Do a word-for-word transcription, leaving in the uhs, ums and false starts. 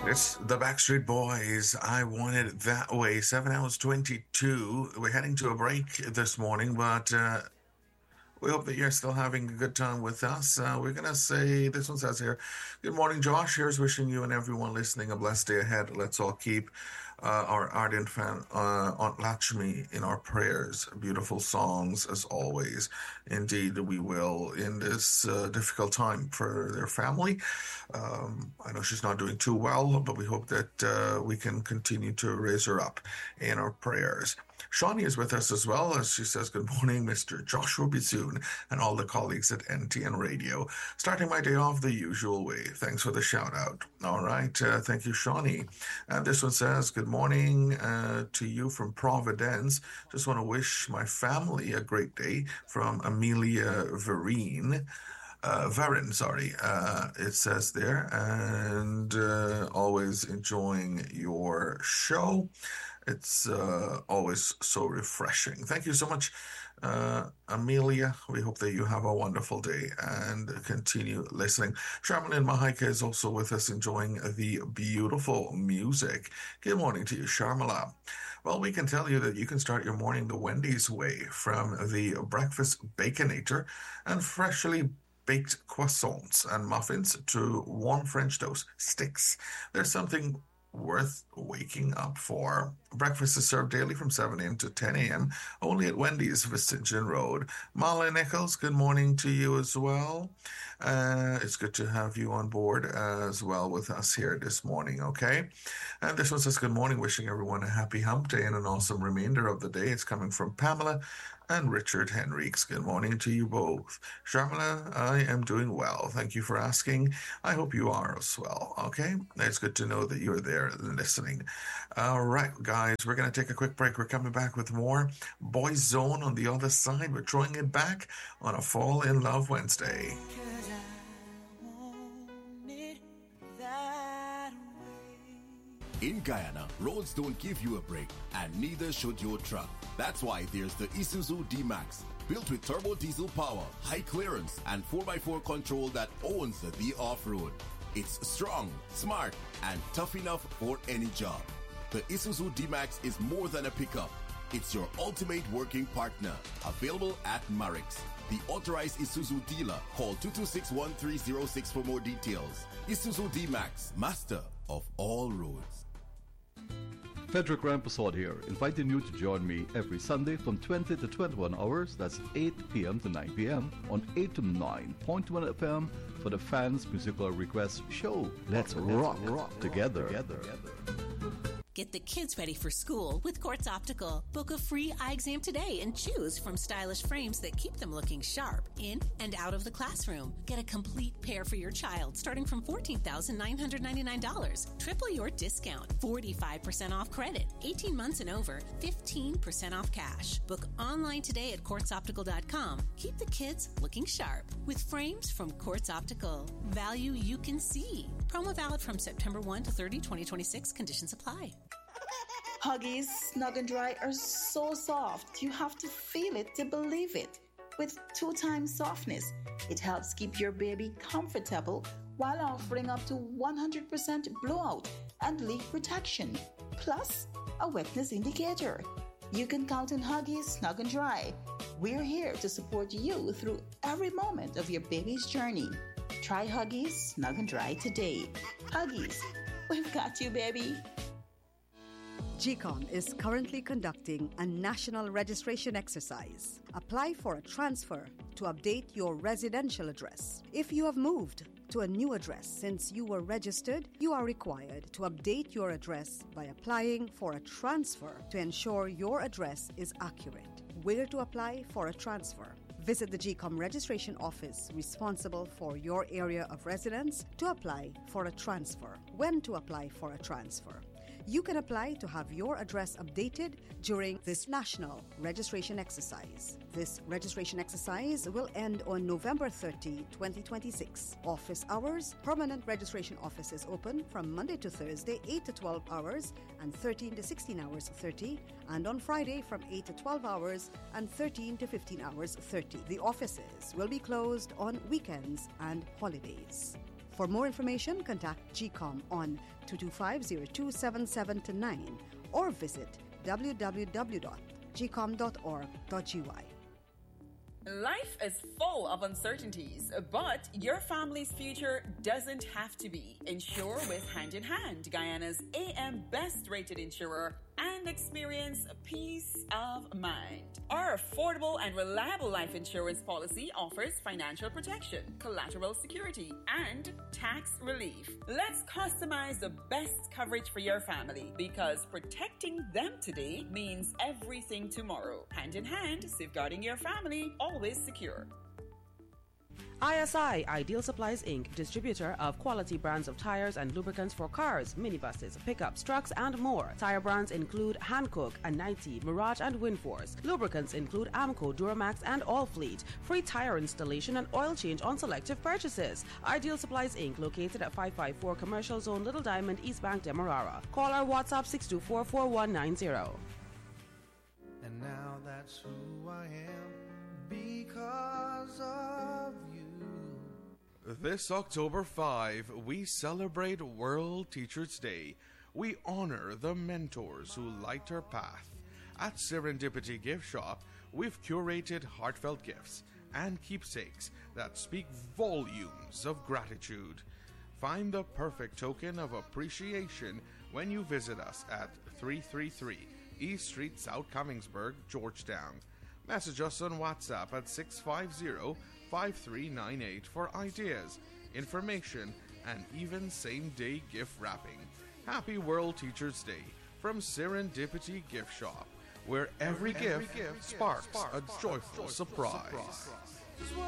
It's the Backstreet Boys. I Want It That Way. Seven hours twenty-two. We're heading to a break this morning, but uh, we hope that you're still having a good time with us. Uh, we're going to say, this one says here, good morning, Josh. Here's wishing you and everyone listening a blessed day ahead. Let's all keep uh, our ardent fan, uh, Aunt Lakshmi, in our prayers. Beautiful songs, as always. Indeed, we will in this uh, difficult time for their family. Um, I know she's not doing too well, but we hope that uh, we can continue to raise her up in our prayers. Shawnee is with us as well, as she says, good morning, Mister Joshua Bisoon and all the colleagues at N T N Radio. Starting my day off the usual way. Thanks for the shout out. All right. Uh, thank you, Shawnee. And this one says, good morning uh, to you from Providence. Just want to wish my family a great day from Amelia Vereen. Uh, Varin, sorry, uh, it says there, and uh, always enjoying your show. It's uh, always so refreshing. Thank you so much, uh, Amelia. We hope that you have a wonderful day and continue listening. Sharmalin Mahaika is also with us enjoying the beautiful music. Good morning to you, Sharmala. Well, we can tell you that you can start your morning the Wendy's way from the Breakfast Baconator and freshly baked croissants and muffins to warm French toast sticks. There's something worth waking up for. Breakfast is served daily from seven a.m. to ten a.m. only at Wendy's, Vistigen Road. Marla Nichols, good morning to you as well. Uh, it's good to have you on board as well with us here this morning, okay? And this one says, good morning, wishing everyone a happy hump day and an awesome remainder of the day. It's coming from Pamela and Richard Henriques. Good morning to you both. Sharmila, I am doing well. Thank you for asking. I hope you are as well, okay? It's good to know that you're there listening. All right, guys, we're going to take a quick break. We're coming back with more Boys Zone on the other side. We're throwing it back on a Fall in Love Wednesday. In Guyana, roads don't give you a break, and neither should your truck. That's why there's the Isuzu D-Max, built with turbo diesel power, high clearance, and four by four control that owns the off-road. It's strong, smart, and tough enough for any job. The Isuzu D-Max is more than a pickup. It's your ultimate working partner. Available at Marix, the authorized Isuzu dealer. Call two two six, one three zero six for more details. Isuzu D-Max, master of all roads. Frederick Rampersad here, inviting you to join me every Sunday from twenty to twenty-one hours, that's eight p.m. to nine p.m. on eight to nine point one F M for the Fans Musical Request Show. Let's rock, rock together. together. Get the kids ready for school with Quartz Optical. Book a free eye exam today and choose from stylish frames that keep them looking sharp in and out of the classroom. Get a complete pair for your child starting from fourteen thousand nine hundred ninety-nine dollars. Triple your discount. forty-five percent off credit. eighteen months and over. fifteen percent off cash. Book online today at quartz optical dot com. Keep the kids looking sharp with frames from Quartz Optical. Value you can see. Promo valid from September first to thirtieth, twenty twenty-six. Conditions apply. Huggies Snug and Dry are so soft, you have to feel it to believe it. With two times softness, it helps keep your baby comfortable while offering up to one hundred percent blowout and leak protection, plus a wetness indicator. You can count on Huggies Snug and Dry. We're here to support you through every moment of your baby's journey. Try Huggies Snug and Dry today. Huggies, we've got you, baby. G COM is currently conducting a national registration exercise. Apply for a transfer to update your residential address. If you have moved to a new address since you were registered, you are required to update your address by applying for a transfer to ensure your address is accurate. Where to apply for a transfer? Visit the G COM registration office responsible for your area of residence to apply for a transfer. When to apply for a transfer? You can apply to have your address updated during this national registration exercise. This registration exercise will end on November thirtieth, twenty twenty-six. Office hours: permanent registration office is open from Monday to Thursday, eight to twelve hours and thirteen to sixteen hours thirty, and on Friday from eight to twelve hours and thirteen to fifteen hours thirty. The offices will be closed on weekends and holidays. For more information, contact G COM on two two five, zero two seven seven nine or visit w w w dot g com dot org dot g y. Life is full of uncertainties, but your family's future doesn't have to be. Insure with Hand in Hand, Guyana's A M best rated insurer, and experience peace of mind. Our affordable and reliable life insurance policy offers financial protection, collateral security, and tax relief. Let's customize the best coverage for your family, because protecting them today means everything tomorrow. Hand in hand, safeguarding your family, always secure. I S I, Ideal Supplies Incorporated, distributor of quality brands of tires and lubricants for cars, minibuses, pickups, trucks, and more. Tire brands include Hankook, Anite, Mirage, and Winforce. Lubricants include Amco, Duramax, and Allfleet. Free tire installation and oil change on selective purchases. Ideal Supplies Incorporated, located at five five four Commercial Zone, Little Diamond, East Bank, Demerara. Call or WhatsApp six two four, four one nine zero. And now that's who I am because of you. This October fifth, we celebrate World Teachers Day. We honor the mentors who light our path. At Serendipity Gift Shop, we've curated heartfelt gifts and keepsakes that speak volumes of gratitude. Find the perfect token of appreciation when you visit us at three thirty-three East Street, South Cummingsburg, Georgetown. Message us on WhatsApp at six five zero, five three nine eight for ideas, information, and even same-day gift wrapping. Happy World Teachers Day from Serendipity Gift Shop, where every, every gift, gift sparks, sparks a joyful surprise. surprise.